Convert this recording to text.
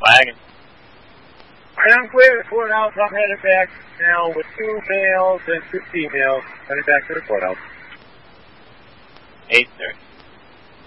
Wagon. Alright, I'm clear to the courthouse. I'm headed back now with 2 males and 2 females. Headed back to the courthouse. 8:30.